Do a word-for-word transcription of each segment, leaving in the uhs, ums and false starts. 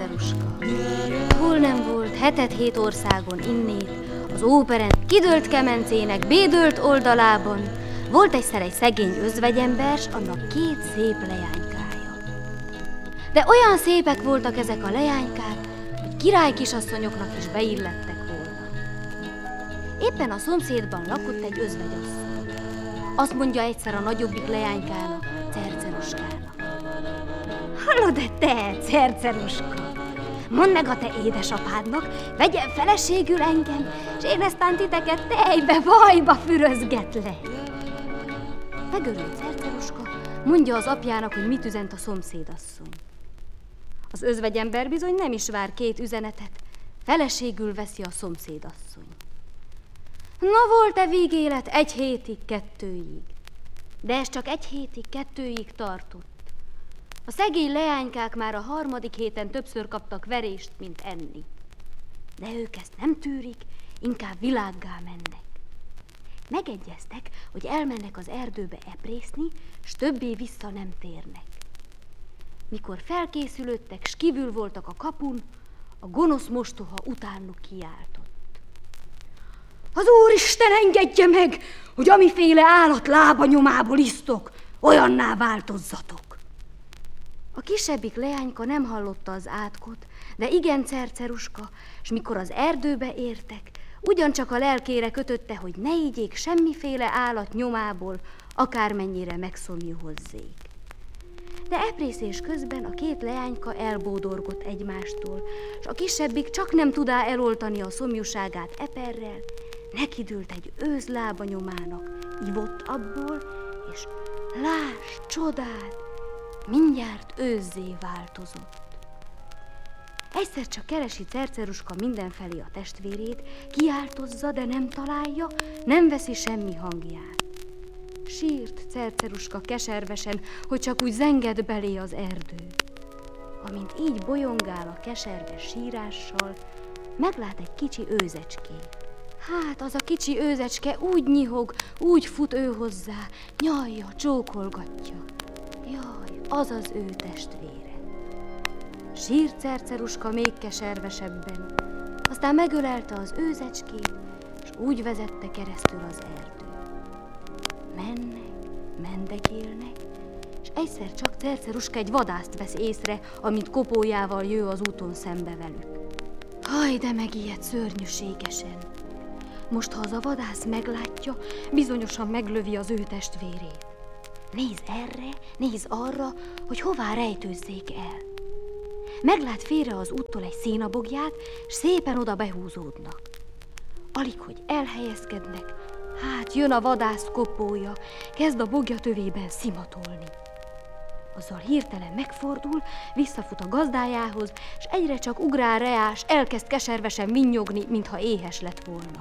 Cerceruska. Hol nem volt hetet hét országon innét, az óperen kidőlt kemencének bédölt oldalában volt egyszer egy szegény özvegyembers, annak két szép leánykája. De olyan szépek voltak ezek a leánykák, hogy király kisasszonyoknak is beillettek volna. Éppen a szomszédban lakott egy özvegyasszony. Azt mondja egyszer a nagyobbik leánykának, Cerceruskának: hallod-e te, Cerceruska? Mondd meg a te édesapádnak, vegyen feleségül engem, és én eztán titeket tejbe, vajba fürözgetlek. Megörült Cerceruska, mondja az apjának, hogy mit üzent a szomszédasszony. Az özvegyember bizony nem is vár két üzenetet, feleségül veszi a szomszédasszony. Na volt-e végélet egy hétig, kettőig, de ez csak egy hétig, kettőig tartott. A szegény leánykák már a harmadik héten többször kaptak verést, mint enni. De ők ezt nem tűrik, inkább világgá mennek. Megegyeztek, hogy elmennek az erdőbe eprészni, s többé vissza nem térnek. Mikor felkészülődtek, s kívül voltak a kapun, a gonosz mostoha utánuk kiáltott: az Úristen engedje meg, hogy amiféle állat lábanyomából isztok, olyanná változzatok. A kisebbik leányka nem hallotta az átkot, de igen Cerceruska, s mikor az erdőbe értek, ugyancsak a lelkére kötötte, hogy ne ígyék semmiféle állat nyomából, akármennyire megszomjuhozzék. De eprészés közben a két leányka elbódorgott egymástól, s a kisebbik csak nem tudá eloltani a szomjúságát eperrel, nekidőlt egy őzlábanyomának, ivott abból, és láss csodát, mindjárt őzzé változott. Egyszer csak keresi Cerceruska mindenfelé a testvérét, kiáltozza, de nem találja, nem veszi semmi hangját. Sírt Cerceruska keservesen, hogy csak úgy zenged belé az erdő. Amint így bolyongál a keserves sírással, meglát egy kicsi őzecskét. Hát az a kicsi őzecske úgy nyihog, úgy fut ő hozzá, nyalja, csókolgatja. Jaj, az az ő testvére. Sírt Cerceruska még keservesebben, aztán megölelte az őzecskét, és úgy vezette keresztül az erdő. Mennek, mendegélnek, és egyszer csak Cerceruska egy vadászt vesz észre, amint kopójával jő az úton szembe velük. Haj, de megijed szörnyűségesen. Most, ha az a vadász meglátja, bizonyosan meglövi az ő testvérét. Néz erre, néz arra, hogy hová rejtőzzék el. Meglát félre az úttól egy szénabogját, s szépen oda behúzódnak. Alig, hogy elhelyezkednek, hát jön a vadász kopója, kezd a bogja tövében szimatolni. Azzal hirtelen megfordul, visszafut a gazdájához, s egyre csak ugrál reás, elkezd keservesen vinnyogni, mintha éhes lett volna.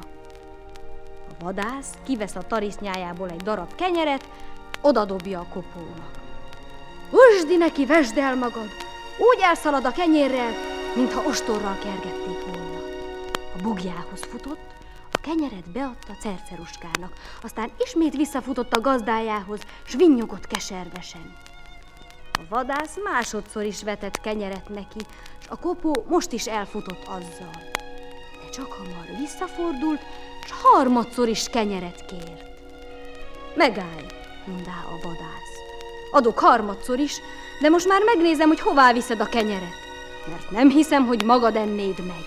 A vadász kivesz a tarisznyájából egy darab kenyeret, odadobja a kopónak. Usdi neki, vesd el magad! Úgy elszalad a kenyérrel, mintha ostorral kergették volna. A bogjához futott, a kenyeret beadta Cerceruskának, aztán ismét visszafutott a gazdájához, s vinnyogott keservesen. A vadász másodszor is vetett kenyeret neki, s a kopó most is elfutott azzal. De csak hamar visszafordult, s harmadszor is kenyeret kért. Megállj, mondá a vadász. Adok harmadszor is, de most már megnézem, hogy hová viszed a kenyeret, mert nem hiszem, hogy magad ennéd meg.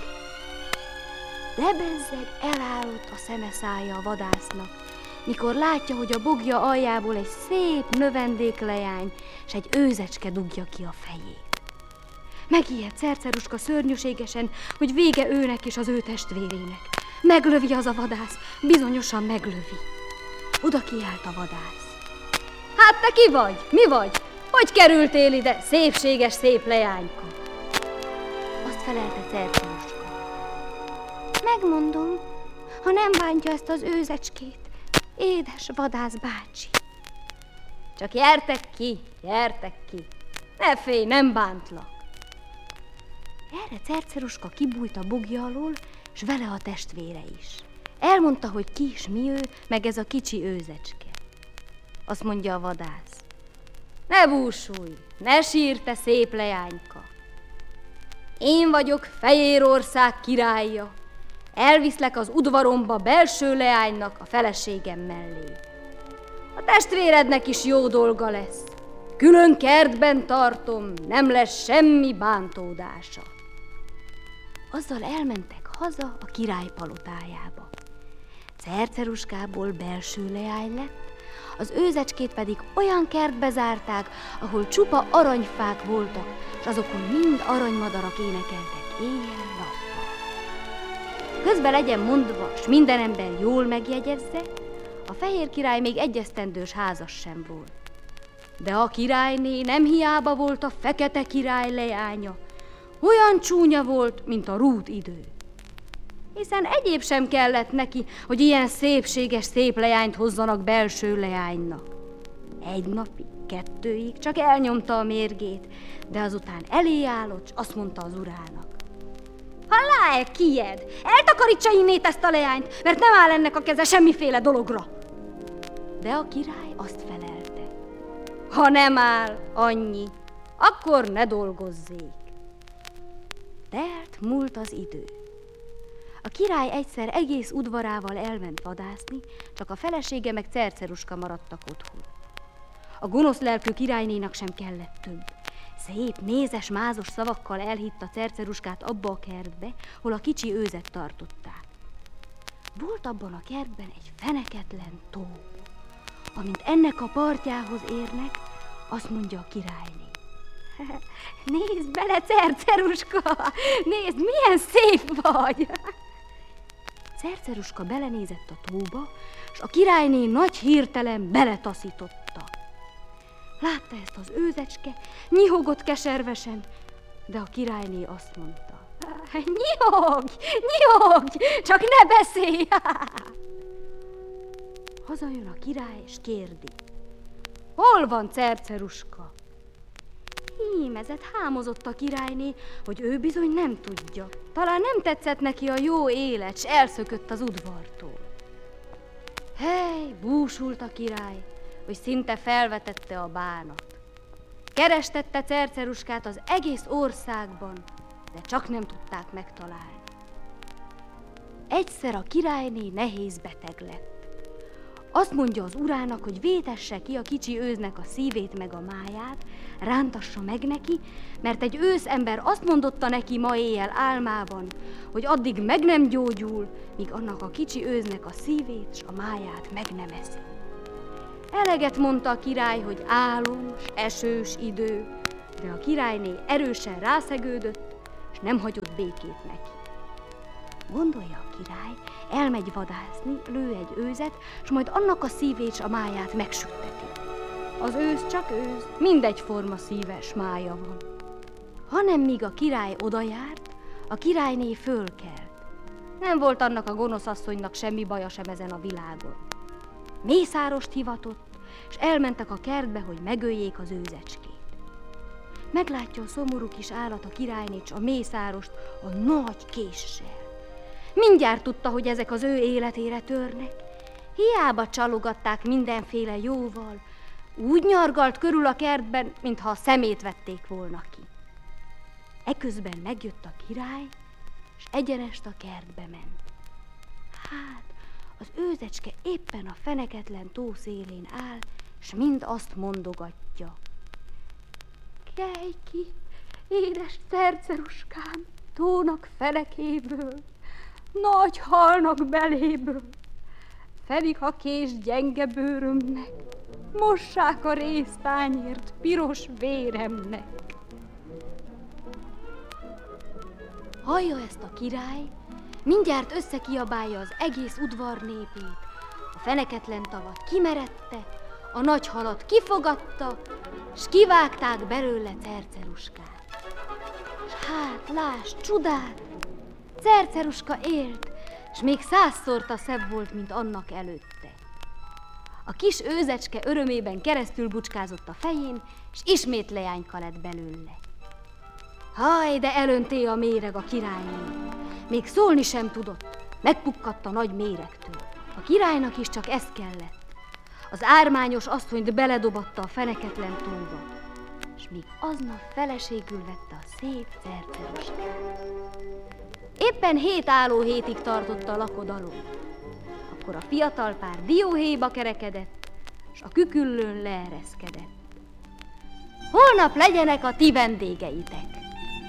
Debezzeg elállott a szeme szája a vadásznak, mikor látja, hogy a bogja aljából egy szép növendékleány s egy őzecske dugja ki a fejét. Megijed Cerceruska szörnyűségesen, hogy vége őnek és az ő testvérének. Meglövi az a vadász, bizonyosan meglövi. Oda kiállt a vadász. Hát te ki vagy? Mi vagy? Hogy kerültél ide, szépséges szép leányka? Azt felelte Cerceruska. Megmondom, ha nem bántja ezt az őzecskét, édes vadász bácsi. Csak gyertek ki, gyertek ki. Ne félj, nem bántlak. Erre Cerceruska kibújt a bogja alól, s vele a testvére is. Elmondta, hogy ki is mi ő, meg ez a kicsi őzecske. Azt mondja a vadász. Ne búsulj, ne sírj, te szép leányka. Én vagyok Fejérország királya. Elviszlek az udvaromba belső leánynak a feleségem mellé. A testvérednek is jó dolga lesz. Külön kertben tartom, nem lesz semmi bántódása. Azzal elmentek haza a király palotájába. Cerceruskából belső leány lett, az őzecskét pedig olyan kertbe zárták, ahol csupa aranyfák voltak, és azokon mind aranymadarak énekeltek éjjel-nappal. Közben legyen mondva, s minden ember jól megjegyezze, a fehér király még egy esztendős házas sem volt. De a királyné nem hiába volt a fekete király leánya, olyan csúnya volt, mint a rút idő. Hiszen egyéb sem kellett neki, hogy ilyen szépséges szép leányt hozzanak belső leánynak. Egy napig, kettőig csak elnyomta a mérgét, de azután elé állott, s azt mondta az urának: Hallá-e, kijed! Eltakarítsa innét ezt a leányt, mert nem áll ennek a keze semmiféle dologra. De a király azt felelte: Ha nem áll, annyi, akkor ne dolgozzék. Telt múlt az idő. A király egyszer egész udvarával elment vadászni, csak a felesége meg Cerceruska maradtak otthon. A gonosz lelkű királynénak sem kellett több. Szép, mézes, mázos szavakkal elhitta Cerceruskát abba a kertbe, hol a kicsi őzet tartották. Volt abban a kertben egy feneketlen tó. Amint ennek a partjához érnek, azt mondja a királyné: Nézd bele, Cerceruska! Nézd, milyen szép vagy! Cerceruska belenézett a tóba, és a királyné nagy hirtelen beletaszította. Látta ezt az őzecske, nyihogott keservesen, de a királyné azt mondta: Nyihogj, nyihogj, csak ne beszélj! Hazajön a király, és kérdi: Hol van Cerceruska? Hímezett, hámozott a királyné, hogy ő bizony nem tudja. Talán nem tetszett neki a jó élet, s elszökött az udvartól. Hely, búsult a király, hogy szinte felvetette a bánat. Kerestette Cerceruskát az egész országban, de csak nem tudták megtalálni. Egyszer a királyné nehéz beteg lett. Azt mondja az urának, hogy vétesse ki a kicsi őznek a szívét meg a máját, rántassa meg neki, mert egy őszember azt mondotta neki ma éjjel álmában, hogy addig meg nem gyógyul, míg annak a kicsi őznek a szívét s a máját meg nem eszi. Eleget mondta a király, hogy álom s esős idő, de a királyné erősen rászegődött, és nem hagyott békét neki. Gondolja a király, elmegy vadászni, lő egy őzet, s majd annak a szívét s a máját megsütteti. Az őz csak őz, mindegyforma szíves mája van. Hanem míg a király odajárt, a királyné fölkelt. Nem volt annak a gonosz asszonynak semmi baja sem ezen a világon. Mészárost hivatott, s elmentek a kertbe, hogy megöljék az őzecskét. Meglátja a szomorú kis állat a királynét s a mészárost a nagy késsel. Mindjárt tudta, hogy ezek az ő életére törnek. Hiába csalogatták mindenféle jóval, úgy nyargalt körül a kertben, mintha a szemét vették volna ki. Eközben megjött a király, s egyenest a kertbe ment. Hát, az őzecske éppen a feneketlen tó szélén áll, s mind azt mondogatja: Kelj ki, édes Cerceruskám, tónak fenekéből, nagy halnak beléből, felik a kés gyenge bőrömnek, mossák a réztányért piros véremnek. Hallja ezt a király, mindjárt összekiabálja az egész udvar népét, a feneketlen tavat kimerette, a nagy halat kifogatta, s kivágták belőle Cerceruskát. S hát, lásd, csodát! Cerceruska élt, s még százszorta szebb volt, mint annak előtte. A kis őzecske örömében keresztül bucskázott a fején, s ismét leányka lett belőle. Haj, de elönté a méreg a királyné. Még szólni sem tudott, megpukkadt a nagy méregtől. A királynak is csak ez kellett. Az ármányos asszonyt beledobatta a feneketlen tóba, s még aznap feleségül vette a szép Cerceruskát. Éppen hét állóhétig tartott a lakodalom. Akkor a fiatal pár dióhéjba kerekedett, s a küküllőn leereszkedett. Holnap legyenek a ti vendégeitek.